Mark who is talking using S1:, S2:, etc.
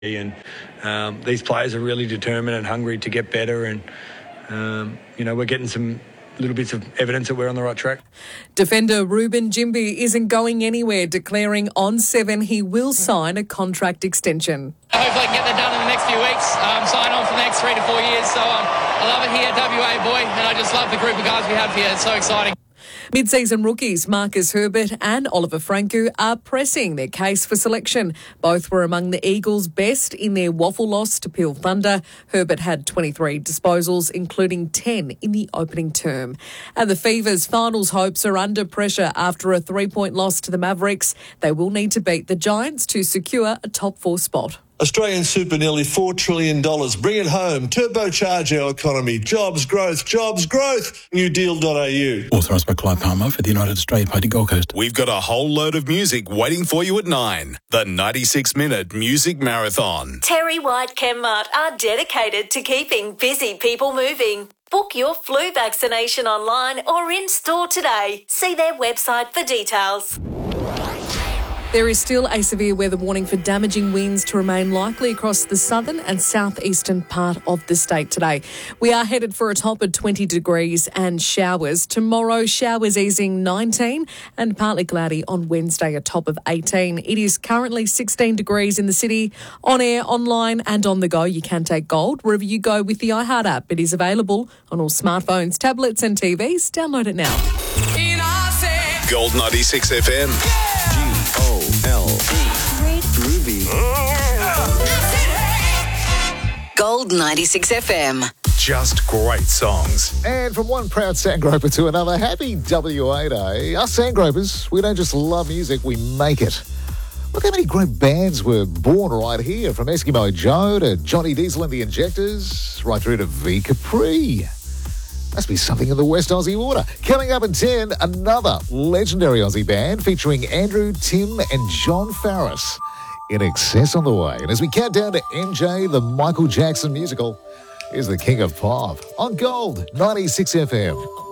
S1: And these players are really determined and hungry to get better, and we're getting some little bits of evidence that we're on the right track.
S2: Defender Ruben Jimby isn't going anywhere, declaring on 7 he will sign a contract extension.
S3: Hopefully I can get that done in the next few weeks, sign on for the next 3 to 4 years. So I love it here, WA boy, and I just love the group of guys we have here. It's so exciting.
S2: Mid-season rookies Marcus Herbert and Oliver Franco are pressing their case for selection. Both were among the Eagles' best in their waffle loss to Peel Thunder. Herbert had 23 disposals, including 10 in the opening term. And the Fever's finals hopes are under pressure after a 3-point loss to the Mavericks. They will need to beat the Giants to secure a top 4 spot.
S4: Australian super nearly $4 trillion. Bring it home. Turbocharge our economy. Jobs, growth, jobs, growth. Newdeal.au.
S5: Authorised by Clive Palmer for the United Australia Party Gold Coast.
S6: We've got a whole load of music waiting for you at 9. The 96-minute music marathon.
S7: Terry White Chemmart are dedicated to keeping busy people moving. Book your flu vaccination online or in-store today. See their website for details.
S2: There is still a severe weather warning for damaging winds to remain likely across the southern and southeastern part of the state today. We are headed for a top of 20 degrees and showers. Tomorrow, showers easing 19 and partly cloudy on Wednesday, a top of 18. It is currently 16 degrees in the city. On air, online and on the go, you can take Gold wherever you go with the iHeart app. It is available on all smartphones, tablets and TVs. Download it now.
S6: Gold 96 FM.
S8: Great groovy.
S7: Gold 96 FM.
S6: Just great songs.
S9: And from one proud Sandgroper to another, happy WA Day. Us Sandgropers, we don't just love music, we make it. Look how many great bands were born right here, from Eskimo Joe to Johnny Diesel and the Injectors, right through to V Capri. Must be something in the West Aussie water. Coming up at 10, another legendary Aussie band featuring Andrew, Tim and John Farris. In Excess on the way. And as we count down to MJ, the Michael Jackson musical, here's the King of Pop on Gold 96 FM.